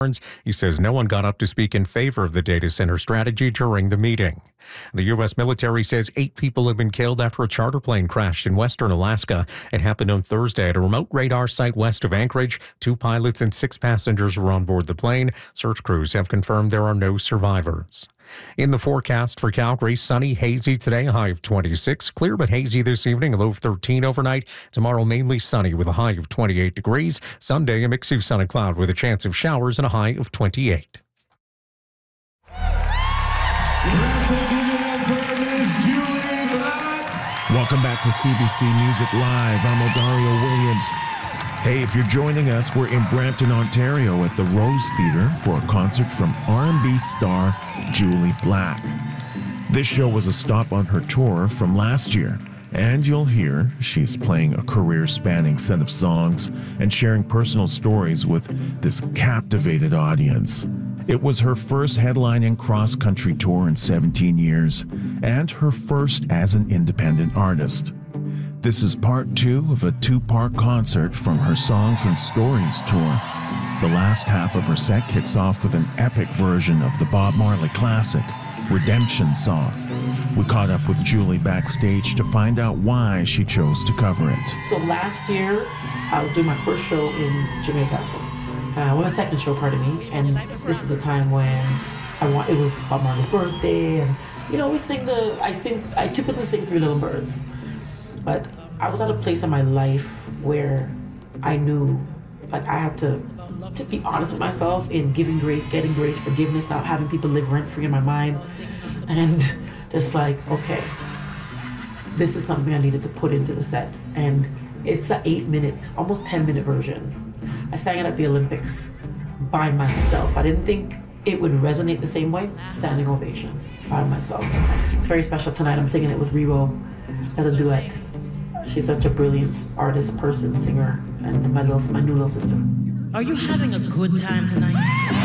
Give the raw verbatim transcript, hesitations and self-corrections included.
He says no one got up to speak in favor of the data center strategy during the meeting. The U S military says eight people have been killed after a charter plane crashed in western Alaska. It happened on Thursday at a remote radar site west of Anchorage. Two pilots and six passengers were on board the plane. Search crews have confirmed there are no survivors. In the forecast for Calgary, sunny, hazy today, a high of twenty-six. Clear but hazy this evening, a low of thirteen overnight. Tomorrow, mainly sunny with a high of twenty-eight degrees. Sunday, a mix of sun and cloud with a chance of showers and a high of twenty-eight. Welcome back to C B C Music Live. I'm Odario Williams. Hey, if you're joining us, we're in Brampton, Ontario at the Rose Theatre for a concert from R and B star Jully Black. This show was a stop on her tour from last year, and you'll hear she's playing a career-spanning set of songs and sharing personal stories with this captivated audience. It was her first headlining cross-country tour in seventeen years, and her first as an independent artist. This is part two of a two-part concert from her Songs and Stories tour. The last half of her set kicks off with an epic version of the Bob Marley classic, Redemption Song. We caught up with Jully backstage to find out why she chose to cover it. So last year, I was doing my first show in Jamaica. Uh, well, my second show, pardon me, and this is a time when I want, it was Bob Marley's birthday, and you know, we sing the, I sing, I typically sing Three Little Birds. But I was at a place in my life where I knew, like, I had to, to be honest with myself in giving grace, getting grace, forgiveness, not having people live rent-free in my mind. And just like, okay, this is something I needed to put into the set. And it's an eight-minute, almost ten-minute version. I sang it at the Olympics by myself. I didn't think it would resonate the same way. Standing ovation by myself. It's very special tonight. I'm singing it with Rebo as a duet. She's such a brilliant artist, person, singer, and my little, my new little sister. Are you having a good time tonight?